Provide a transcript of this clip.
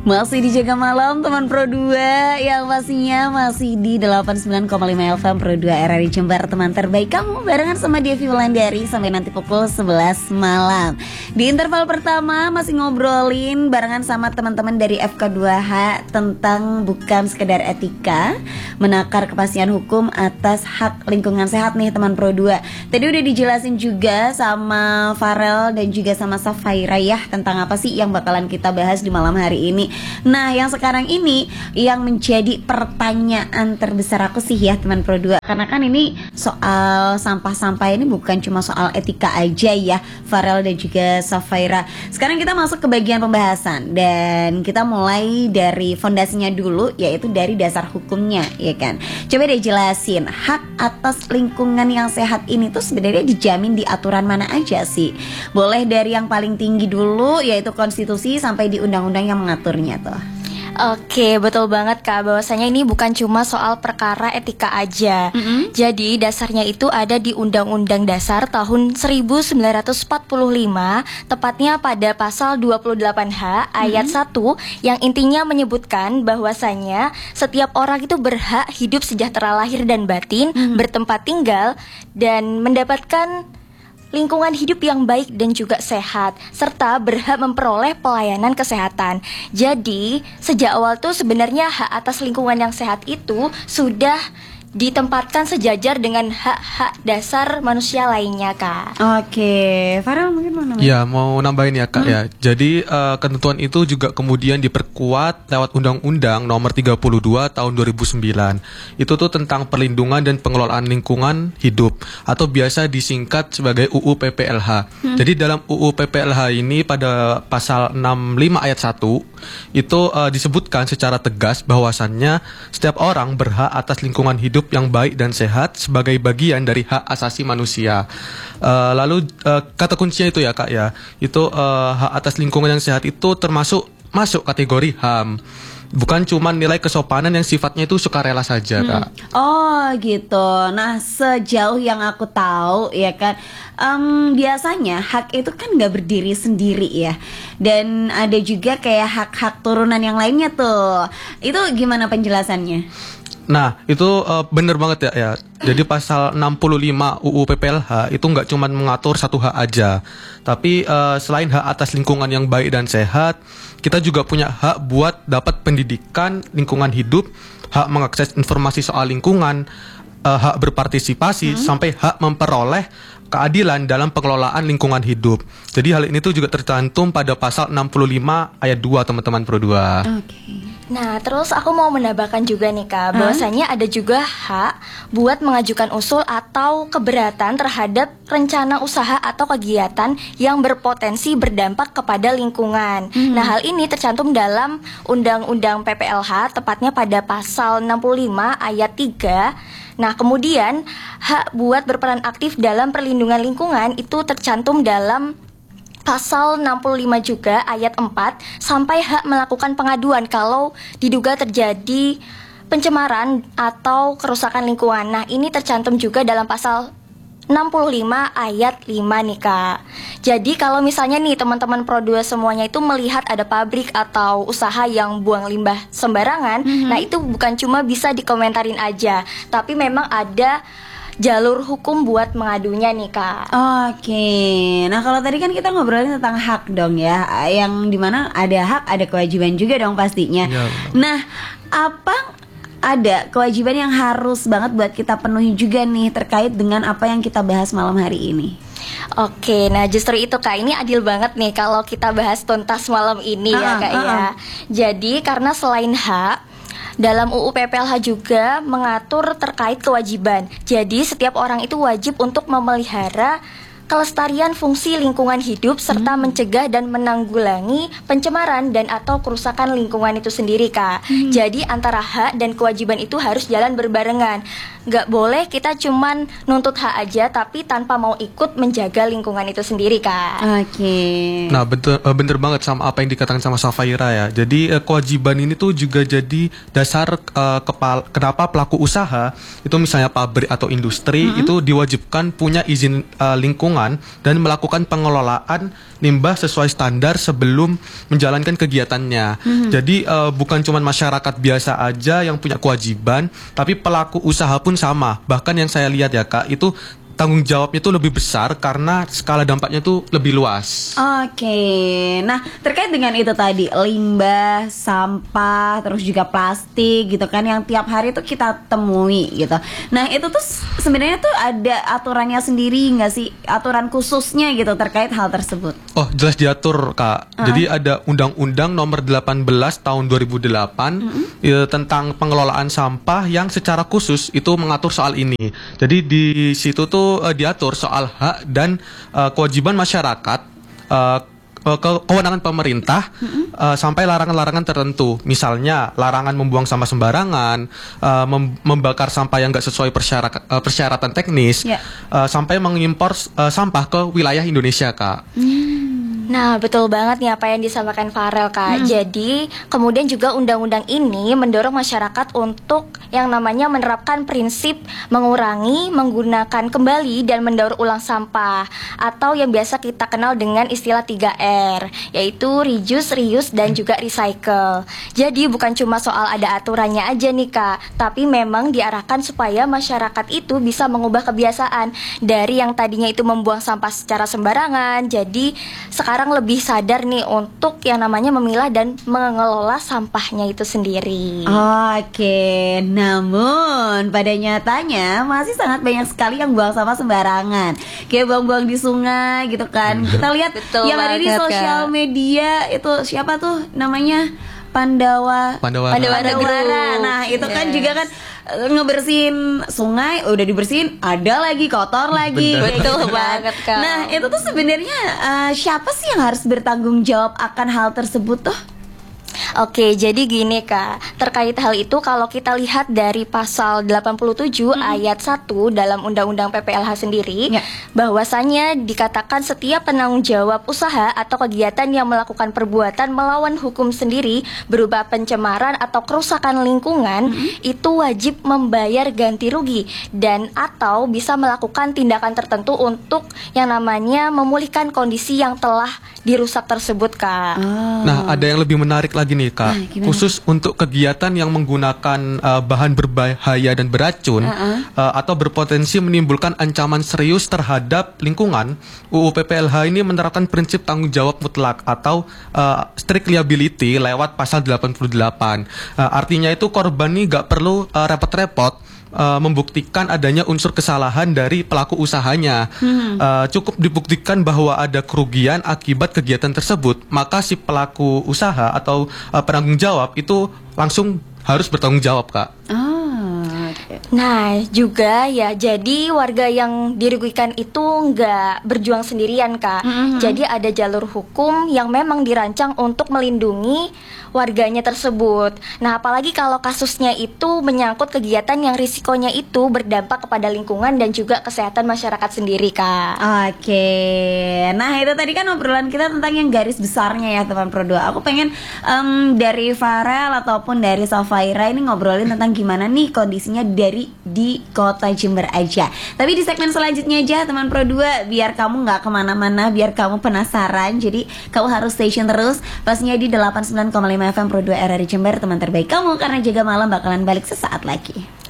Masih di Jaga Malam teman Pro 2, yang pastinya masih di 89,5 FM Pro 2 RRI Jember, teman terbaik kamu, barengan sama Devi Wulandari sampai nanti pukul 11 malam. Di interval pertama masih ngobrolin barengan sama teman-teman dari FK2H tentang bukan sekedar etika, menakar kepastian hukum atas hak lingkungan sehat nih teman Pro 2. Tadi udah dijelasin juga sama Farel dan juga sama Safaira ya tentang apa sih yang bakalan kita bahas di malam hari ini. Nah, yang sekarang ini yang menjadi pertanyaan terbesar aku sih ya teman Pro 2, karena kan ini soal sampah-sampah ini bukan cuma soal etika aja ya Farel dan juga Safaira. Sekarang kita masuk ke bagian pembahasan dan kita mulai dari fondasinya dulu, yaitu dari dasar hukumnya ya kan. Coba deh jelasin, hak atas lingkungan yang sehat ini tuh sebenarnya dijamin di aturan mana aja sih? Boleh dari yang paling tinggi dulu, yaitu konstitusi, sampai di undang-undang yang mengaturnya tuh. Oke, betul banget Kak, bahwasanya ini bukan cuma soal perkara etika aja. Jadi dasarnya itu ada di Undang-Undang Dasar tahun 1945, tepatnya pada pasal 28H ayat 1, yang intinya menyebutkan bahwasanya setiap orang itu berhak hidup sejahtera lahir dan batin, bertempat tinggal, dan mendapatkan lingkungan hidup yang baik dan juga sehat, serta berhak memperoleh pelayanan kesehatan. Jadi, sejak awal tuh sebenarnya hak atas lingkungan yang sehat itu sudah ditempatkan sejajar dengan hak-hak dasar manusia lainnya, Kak. Oke, Farel mungkin mau nambahin? Ya, mau nambahin ya Kak ya. Jadi ketentuan itu juga kemudian diperkuat lewat Undang-Undang Nomor 32 Tahun 2009. Itu tuh tentang perlindungan dan pengelolaan lingkungan hidup, atau biasa disingkat sebagai UU PPLH. Jadi dalam UU PPLH ini pada pasal 65 ayat 1 itu disebutkan secara tegas bahwasannya setiap orang berhak atas lingkungan hidup yang baik dan sehat sebagai bagian dari hak asasi manusia. Lalu kata kuncinya itu ya Kak ya, itu hak atas lingkungan yang sehat itu masuk kategori HAM. Bukan cuma nilai kesopanan yang sifatnya itu sukarela saja, Kak. Oh gitu. Nah, sejauh yang aku tahu ya kan, biasanya hak itu kan nggak berdiri sendiri ya. Dan ada juga kayak hak-hak turunan yang lainnya tuh. Itu gimana penjelasannya? Nah, itu benar banget ya. Jadi pasal 65 UU PPLH itu nggak cuma mengatur satu hak aja, tapi selain hak atas lingkungan yang baik dan sehat, kita juga punya hak buat dapat pendidikan lingkungan hidup, hak mengakses informasi soal lingkungan, hak berpartisipasi, sampai hak memperoleh keadilan dalam pengelolaan lingkungan hidup. Jadi hal ini tuh juga tercantum pada pasal 65 ayat 2 teman-teman Pro 2. Oke. Nah, terus aku mau menambahkan juga nih Kak, bahwasanya ada juga hak buat mengajukan usul atau keberatan terhadap rencana usaha atau kegiatan yang berpotensi berdampak kepada lingkungan. Nah, hal ini tercantum dalam Undang-Undang PPLH, tepatnya pada pasal 65 ayat 3. Nah, kemudian hak buat berperan aktif dalam perlindungan lingkungan itu tercantum dalam pasal 65 juga ayat 4, sampai hak melakukan pengaduan kalau diduga terjadi pencemaran atau kerusakan lingkungan. Nah, ini tercantum juga dalam pasal 65 ayat 5 nih Kak. Jadi kalau misalnya nih teman-teman Pro 2 semuanya itu melihat ada pabrik atau usaha yang buang limbah sembarangan, nah itu bukan cuma bisa dikomentarin aja, tapi memang ada jalur hukum buat mengadunya nih Kak. Oke. Nah, kalau tadi kan kita ngobrolin tentang hak dong ya, yang dimana ada hak ada kewajiban juga dong pastinya. Ya, nah, apa ada kewajiban yang harus banget buat kita penuhi juga nih terkait dengan apa yang kita bahas malam hari ini? Oke, nah justru itu Kak, ini adil banget nih kalau kita bahas tuntas malam ini ya Kak ya. Jadi karena selain hak, dalam UU PPLH juga mengatur terkait kewajiban. Jadi setiap orang itu wajib untuk memelihara kelestarian fungsi lingkungan hidup, serta mencegah dan menanggulangi pencemaran dan atau kerusakan lingkungan itu sendiri Kak. Jadi antara hak dan kewajiban itu harus jalan berbarengan. nggak boleh kita cuman nuntut hak aja tapi tanpa mau ikut menjaga lingkungan itu sendiri, Kak. Oke. Nah, bener banget sama apa yang dikatakan sama Safaira ya. Jadi kewajiban ini tuh juga jadi dasar kenapa pelaku usaha itu misalnya pabrik atau industri itu diwajibkan punya izin lingkungan dan melakukan pengelolaan limbah sesuai standar sebelum menjalankan kegiatannya. Jadi bukan cuma masyarakat biasa aja yang punya kewajiban, tapi pelaku usaha pun sama. Bahkan yang saya lihat ya Kak, itu tanggung jawabnya itu lebih besar karena skala dampaknya itu lebih luas. Oke, nah terkait dengan itu tadi limbah, sampah, terus juga plastik gitu kan yang tiap hari tuh kita temui gitu. Nah itu tuh sebenarnya tuh ada aturannya sendiri nggak sih, aturan khususnya gitu terkait hal tersebut? Oh jelas diatur Kak. Jadi ada Undang-Undang Nomor 18 Tahun 2008 tentang pengelolaan sampah yang secara khusus itu mengatur soal ini. Jadi di situ tuh diatur soal hak dan kewajiban masyarakat, kewenangan pemerintah sampai larangan-larangan tertentu. Misalnya larangan membuang sampah sembarangan, membakar sampah yang nggak sesuai persyaratan teknis, sampai mengimpor sampah ke wilayah Indonesia, Kak. Nah, betul banget nih apa yang disampaikan Farel, Kak. Jadi, kemudian juga undang-undang ini mendorong masyarakat untuk yang namanya menerapkan prinsip mengurangi, menggunakan kembali, dan mendaur ulang sampah, atau yang biasa kita kenal dengan istilah 3R, yaitu reduce, reuse, dan juga recycle. Jadi, bukan cuma soal ada aturannya aja nih, Kak, tapi memang diarahkan supaya masyarakat itu bisa mengubah kebiasaan dari yang tadinya itu membuang sampah secara sembarangan, jadi sekarang lebih sadar nih untuk yang namanya memilah dan mengelola sampahnya itu sendiri. Oke, namun pada nyatanya masih sangat banyak sekali yang buang sampah sembarangan, kayak buang-buang di sungai gitu kan. Kita lihat Betul yang ada di banget, sosial Kak. media itu siapa tuh namanya, Pandawara. Nah itu kan juga kan ngebersihin sungai, udah dibersihin, ada lagi kotor lagi. Bener. Kayak Betul gitu kan. banget, Kak. Nah itu tuh sebenarnya siapa sih yang harus bertanggung jawab akan hal tersebut tuh? Oke, jadi gini Kak, terkait hal itu kalau kita lihat dari pasal 87 ayat 1 dalam Undang-Undang PPLH sendiri, bahwasannya dikatakan setiap penanggung jawab usaha atau kegiatan yang melakukan perbuatan melawan hukum sendiri berupa pencemaran atau kerusakan lingkungan itu wajib membayar ganti rugi dan atau bisa melakukan tindakan tertentu untuk yang namanya memulihkan kondisi yang telah dirusak tersebut, Kak. Nah, ada yang lebih menarik lagi nih, Kak. Gimana? Khusus untuk kegiatan yang menggunakan bahan berbahaya dan beracun atau berpotensi menimbulkan ancaman serius terhadap lingkungan, UU PPLH ini menerapkan prinsip tanggung jawab mutlak atau strict liability lewat pasal 88. Artinya itu korban ini nggak perlu repot-repot membuktikan adanya unsur kesalahan dari pelaku usahanya. Cukup dibuktikan bahwa ada kerugian akibat kegiatan tersebut, maka si pelaku usaha atau penanggung jawab itu langsung harus bertanggung jawab, Kak. Nah, juga ya, jadi warga yang dirugikan itu nggak berjuang sendirian, Kak. Jadi ada jalur hukum yang memang dirancang untuk melindungi warganya tersebut. Nah, apalagi kalau kasusnya itu menyangkut kegiatan yang risikonya itu berdampak kepada lingkungan dan juga kesehatan masyarakat sendiri, Kak. Oke, nah itu tadi kan obrolan kita tentang yang garis besarnya ya teman Pro 2. Aku pengen dari Farel ataupun dari Safaira ini ngobrolin tentang gimana nih kondisinya dari di kota Jember aja. Tapi di segmen selanjutnya aja teman Pro 2, biar kamu nggak kemana-mana, biar kamu penasaran. Jadi kamu harus stay tune terus, pastinya di 89,5 FM Pro 2 RRI Jember, teman terbaik kamu, karena Jaga Malam bakalan balik sesaat lagi.